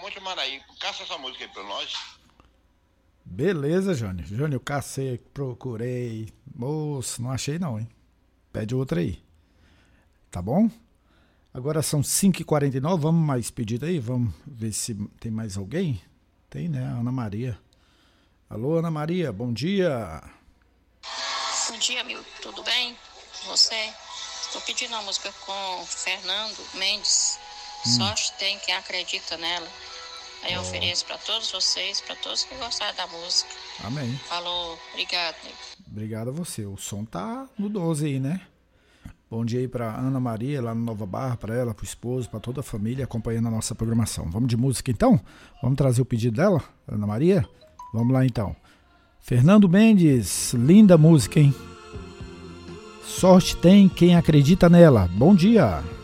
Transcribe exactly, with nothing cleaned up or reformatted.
Monte Maraí. Caça essa música aí pra nós. Beleza, Jânio. Jânio, cacei, procurei. Moço, não achei não, hein? Pede outra aí. Tá bom? Agora são cinco e quarenta e nove. Vamos mais pedido aí? Vamos ver se tem mais alguém? Tem, né? Ana Maria. Alô, Ana Maria, bom dia. Bom dia, Milton. Tudo bem? Você? Estou pedindo uma música com Fernando Mendes. Hum. Sorte tem quem acredita nela. Aí eu oh. ofereço para todos vocês, para todos que gostaram da música. Amém. Falou, obrigado, Milton. Obrigado a você. O som tá no doze aí, né? Bom dia aí para Ana Maria, lá no Nova Barra, para ela, para o esposo, para toda a família acompanhando a nossa programação. Vamos de música então? Vamos trazer o pedido dela, Ana Maria? Vamos lá então. Fernando Mendes, linda música, hein? Sorte tem quem acredita nela. Bom dia!